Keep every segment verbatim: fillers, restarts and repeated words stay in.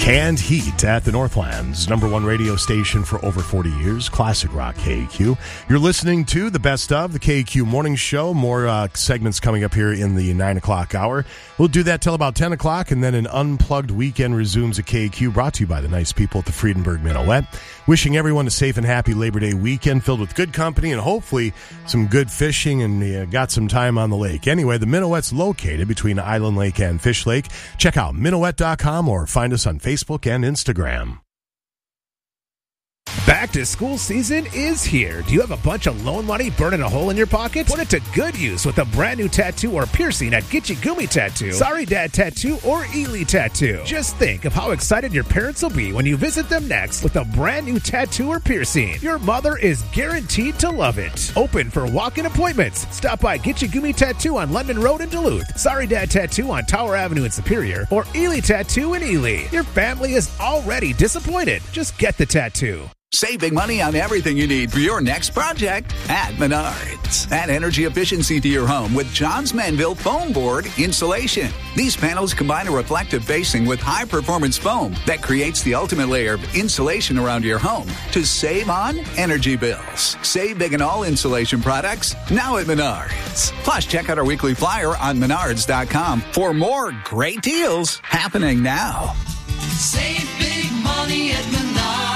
Canned Heat at the Northlands, number one radio station for over forty years, Classic Rock K A Q. You're listening to the best of the K A Q Morning Show. More uh, segments coming up here in the nine o'clock hour. We'll do that till about ten o'clock, and then an unplugged weekend resumes at K A Q, brought to you by the nice people at the Friedenberg Minuet. Wishing everyone a safe and happy Labor Day weekend filled with good company and hopefully some good fishing, and uh, got some time on the lake. Anyway, the Minuet's located between Island Lake and Fish Lake. Check out minuet dot com or find us on Facebook and Instagram. Back to school season is here. Do you have a bunch of loan money burning a hole in your pocket? Put it to good use with a brand new tattoo or piercing at Gitchigumi Tattoo, Sorry Dad Tattoo, or Ely Tattoo. Just think of how excited your parents will be when you visit them next with a brand new tattoo or piercing. Your mother is guaranteed to love it. Open for walk-in appointments. Stop by Gitchigumi Tattoo on London Road in Duluth, Sorry Dad Tattoo on Tower Avenue in Superior, or Ely Tattoo in Ely. Your family is already disappointed. Just get the tattoo. Save big money on everything you need for your next project at Menards. Add energy efficiency to your home with Johns Manville Foam Board Insulation. These panels combine a reflective facing with high-performance foam that creates the ultimate layer of insulation around your home to save on energy bills. Save big on all insulation products now at Menards. Plus, check out our weekly flyer on menards dot com for more great deals happening now. Save big money at Menards.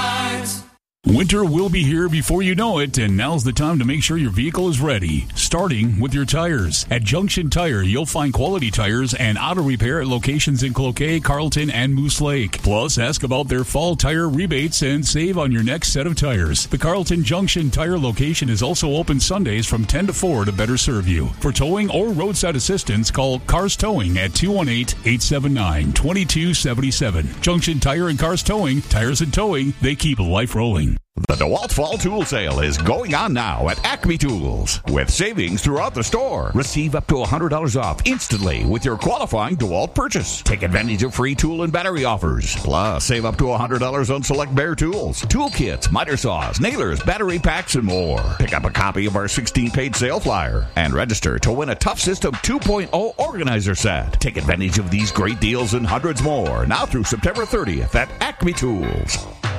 Winter will be here before you know it, and now's the time to make sure your vehicle is ready, starting with your tires. At Junction Tire, you'll find quality tires and auto repair at locations in Cloquet, Carlton, and Moose Lake. Plus, ask about their fall tire rebates and save on your next set of tires. The Carlton Junction Tire location is also open Sundays from ten to four to better serve you. For towing or roadside assistance, call Cars Towing at two one eight, eight seven nine, two two seven seven. Junction Tire and Cars Towing, tires and towing, they keep life rolling. The DeWalt Fall Tool Sale is going on now at Acme Tools with savings throughout the store. Receive up to one hundred dollars off instantly with your qualifying DeWalt purchase. Take advantage of free tool and battery offers. Plus, save up to one hundred dollars on select Bear tools, tool kits, miter saws, nailers, battery packs, and more. Pick up a copy of our sixteen-page sale flyer and register to win a Tough System two point oh organizer set. Take advantage of these great deals and hundreds more now through September thirtieth at Acme Tools.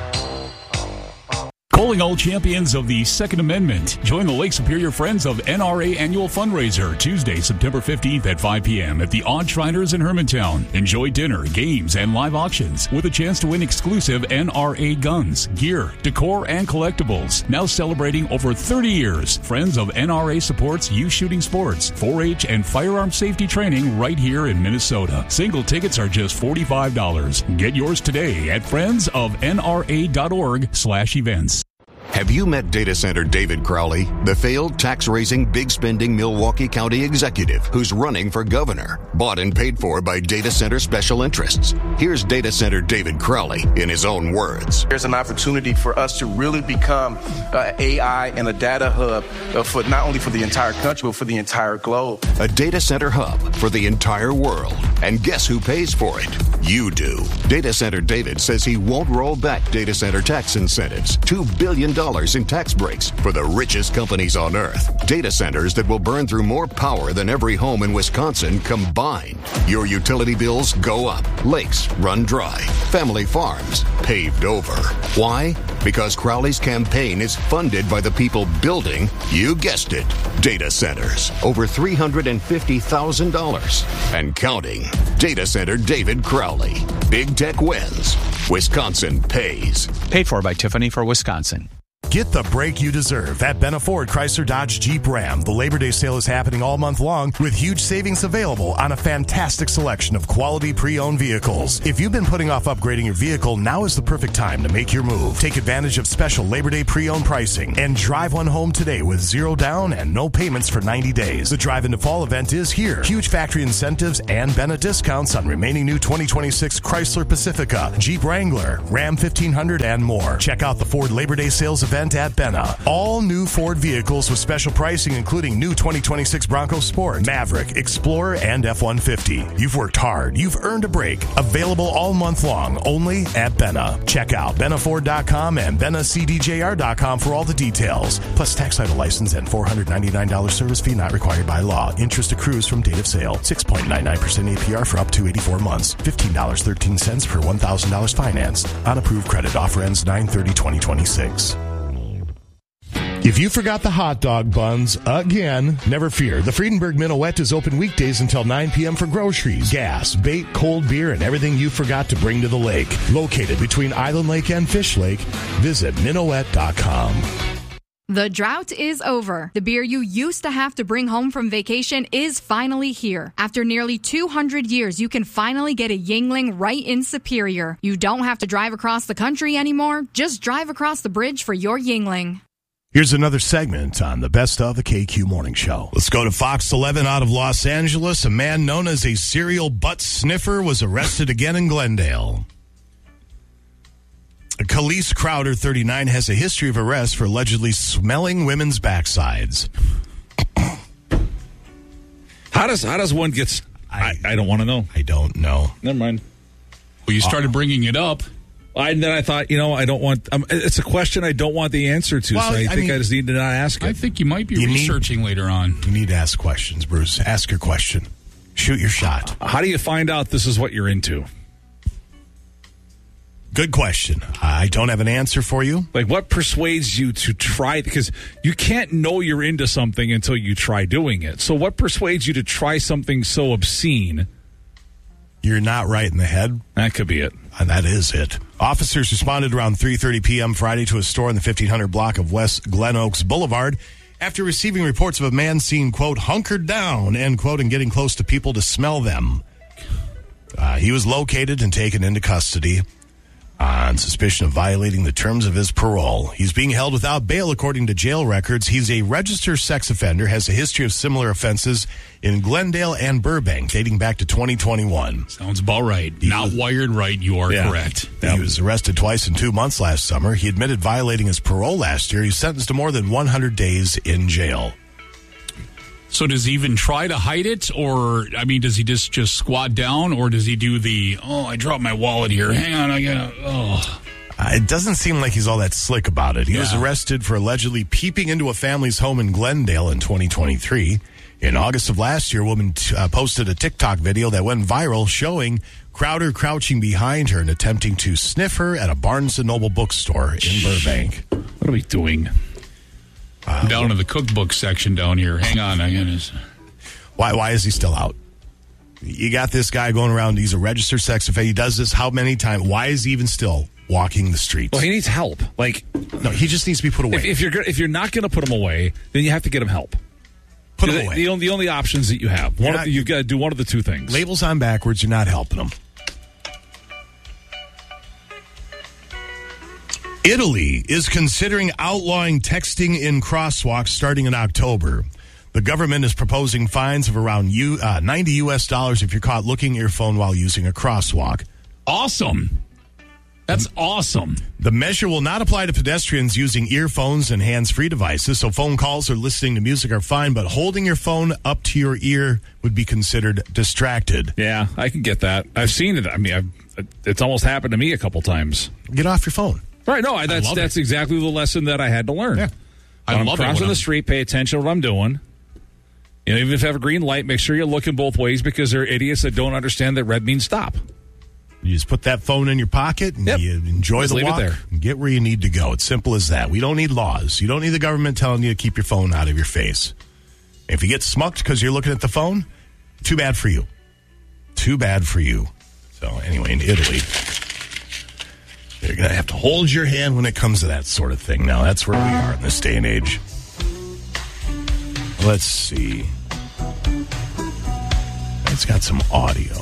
Calling all champions of the Second Amendment. Join the Lake Superior Friends of N R A Annual Fundraiser Tuesday, September fifteenth at five p.m. at the Odd Shriners in Hermantown. Enjoy dinner, games, and live auctions with a chance to win exclusive N R A guns, gear, decor, and collectibles. Now celebrating over thirty years, Friends of N R A supports youth shooting sports, four H, and firearm safety training right here in Minnesota. Single tickets are just forty-five dollars. Get yours today at friends of N R A dot org slash events. Have you met Data Center David Crowley, the failed tax-raising, big-spending Milwaukee County executive who's running for governor, bought and paid for by data center special interests? Here's Data Center David Crowley in his own words. There's an opportunity for us to really become uh, A I and a data hub uh, for not only for the entire country, but for the entire globe. A data center hub for the entire world. And guess who pays for it? You do. Data Center David says he won't roll back data center tax incentives. Two billion dollars in tax breaks for the richest companies on earth. Data centers that will burn through more power than every home in Wisconsin combined. Your utility bills go up. Lakes run dry. Family farms paved over. Why? Because Crowley's campaign is funded by the people building, you guessed it, data centers. Over three hundred fifty thousand dollars. And counting. Data Center David Crowley. Big tech wins. Wisconsin pays. Paid for by Tiffany for Wisconsin. Get the break you deserve at Benna Ford Chrysler Dodge Jeep Ram. The Labor Day sale is happening all month long with huge savings available on a fantastic selection of quality pre-owned vehicles. If you've been putting off upgrading your vehicle, now is the perfect time to make your move. Take advantage of special Labor Day pre-owned pricing and drive one home today with zero down and no payments for ninety days. The Drive into Fall event is here. Huge factory incentives and Benna discounts on remaining new twenty twenty-six Chrysler Pacifica, Jeep Wrangler, Ram fifteen hundred, and more. Check out the Ford Labor Day sales event percent at Benna. All new Ford vehicles with special pricing, including new twenty twenty-six Bronco Sport, Maverick, Explorer, and F one fifty. You've worked hard. You've earned a break. Available all month long, only at Benna. Check out benna ford dot com and benna c d j r dot com for all the details. Plus tax title license and four hundred ninety-nine dollars service fee not required by law. Interest accrues from date of sale. six point nine nine percent A P R for up to eighty-four months. fifteen dollars and thirteen cents per one thousand dollars financed. On approved credit. Offer ends nine thirty twenty twenty-six. If you forgot the hot dog buns again, never fear. The Friedenberg Minuet is open weekdays until nine p.m. for groceries, gas, bait, cold beer, and everything you forgot to bring to the lake. Located between Island Lake and Fish Lake, visit minuet dot com. The drought is over. The beer you used to have to bring home from vacation is finally here. After nearly two hundred years, you can finally get a Yuengling right in Superior. You don't have to drive across the country anymore. Just drive across the bridge for your Yuengling. Here's another segment on the Best of the K Q Morning Show. Let's go to Fox eleven out of Los Angeles. A man known as a serial butt sniffer was arrested again in Glendale. Khalees Crowder, thirty-nine, has a history of arrests for allegedly smelling women's backsides. How does how does one get... I, I don't want to know. I don't know. Never mind. Well, you started bringing it up. I, and then I thought, you know, I don't want... Um, it's a question I don't want the answer to, well, so I, I think mean, I just need to not ask it. I think you might be you researching need, later on. You need to ask questions, Bruce. Ask your question. Shoot your shot. How do you find out this is what you're into? Good question. I don't have an answer for you. Like, what persuades you to try? Because you can't know you're into something until you try doing it. So what persuades you to try something so obscene? You're not right in the head. That could be it. And that is it. Officers responded around three thirty p.m. Friday to a store in the fifteen hundred block of West Glen Oaks Boulevard after receiving reports of a man seen, quote, hunkered down, end quote, and getting close to people to smell them. Uh, he was located and taken into custody on suspicion of violating the terms of his parole. He's being held without bail according to jail records. He's a registered sex offender, has a history of similar offenses in Glendale and Burbank dating back to twenty twenty-one. Sounds about right. He Not was, wired right, you are yeah. correct. He was arrested twice in two months last summer. He admitted violating his parole last year. He's sentenced to more than one hundred days in jail. So does he even try to hide it? Or, I mean, does he just, just squat down? Or does he do the, oh, I dropped my wallet here. Hang on, I gotta, oh. Uh, it doesn't seem like he's all that slick about it. He Yeah. was arrested for allegedly peeping into a family's home in Glendale in twenty twenty-three. In August of last year, a woman t- uh, posted a TikTok video that went viral showing Crowder crouching behind her and attempting to sniff her at a Barnes and Noble bookstore in Burbank. What are we doing? I'm down in the cookbook section down here. Hang on, I gotta... Why, why is he still out? You got this guy going around. He's a registered sex offender. He does this how many times? Why is he even still walking the streets? Well, he needs help. Like, no, he just needs to be put away. If, if you're go- if you're not going to put him away, then you have to get him help. Put the, him away. The only, the only options that you have. One not, of the, you've got to do one of the two things. Labels on backwards. You're not helping him. Italy is considering outlawing texting in crosswalks starting in October. The government is proposing fines of around U, uh, ninety U S dollars if you're caught looking at your phone while using a crosswalk. Awesome. That's awesome. The measure will not apply to pedestrians using earphones and hands-free devices, so phone calls or listening to music are fine, but holding your phone up to your ear would be considered distracted. Yeah, I can get that. I've seen it. I mean, I've, it's almost happened to me a couple times. Get off your phone. Right, no, I, that's that's it. exactly the lesson that I had to learn. Yeah. I When love I'm it crossing when the I'm- street, pay attention to what I'm doing. You know, even if you have a green light, make sure you're looking both ways because there are idiots that don't understand that red means stop. You just put that phone in your pocket and Yep. you enjoy Just the leave it walk there. and get where you need to go. It's simple as that. We don't need laws. You don't need the government telling you to keep your phone out of your face. If you get smucked because you're looking at the phone, too bad for you. Too bad for you. So anyway, in Italy, you're going to have to hold your hand when it comes to that sort of thing. Now, that's where we are in this day and age. Let's see. It's got some audio.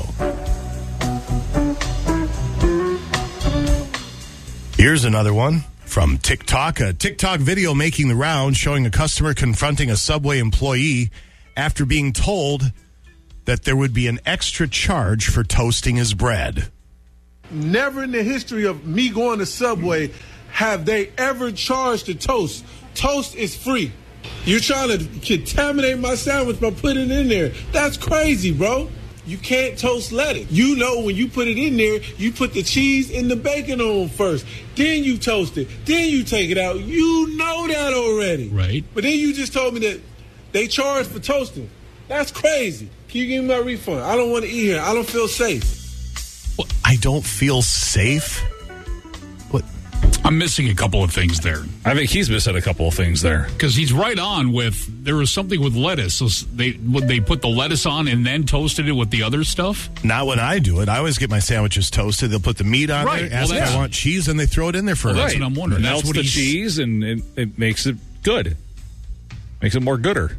Here's another one from TikTok. A TikTok video making the round showing a customer confronting a Subway employee after being told that there would be an extra charge for toasting his bread. Never in the history of me going to Subway have they ever charged a toast? Toast is free. You're trying to contaminate my sandwich by putting it in there. That's crazy, bro. You can't toast lettuce. You know when you put it in there, you put the cheese and the bacon on first. Then you toast it. Then you take it out. You know that already. Right. But then you just told me that they charge for toasting. That's crazy. Can you give me my refund? I don't want to eat here. I don't feel safe. Well, I don't feel safe? What? I'm missing a couple of things there. I think he's missing a couple of things there. Because he's right on with, there was something with lettuce. So they they put the lettuce on and then toasted it with the other stuff? Not when I do it. I always get my sandwiches toasted. They'll put the meat on Right. there, ask Well, if that's- I want cheese, and they throw it in there for Well, us. that's what I'm wondering. It That's melts what the he's- cheese, and it, it makes it good. Makes it more gooder.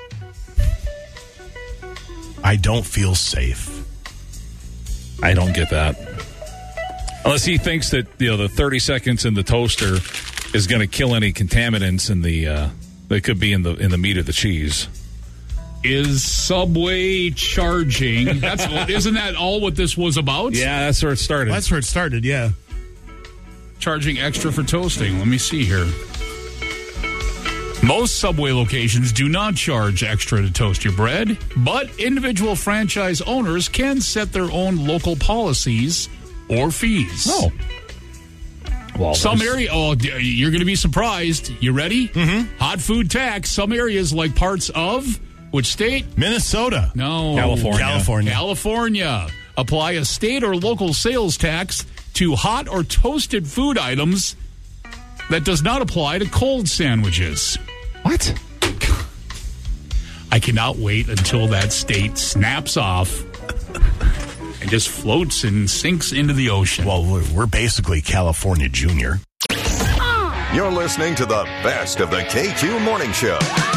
I don't feel safe. I don't get that. Unless he thinks that, you know, the thirty seconds in the toaster is going to kill any contaminants in the uh, that could be in the in the meat of the cheese. Is Subway charging? That's isn't that all what this was about? Yeah, that's where it started. That's where it started, yeah. Charging extra for toasting. Let me see here. Most Subway locations do not charge extra to toast your bread, but individual franchise owners can set their own local policies or fees. Oh. Well, some there's- area, oh, d- you're going to be surprised. You ready? Mm-hmm. Hot food tax. Some areas, like parts of which state? Minnesota. No. California. California. California. Apply a state or local sales tax to hot or toasted food items that does not apply to cold sandwiches. What? I cannot wait until that state snaps off and just floats and sinks into the ocean. Well, we're- we're basically California Junior. You're listening to the best of the K Q Morning Show.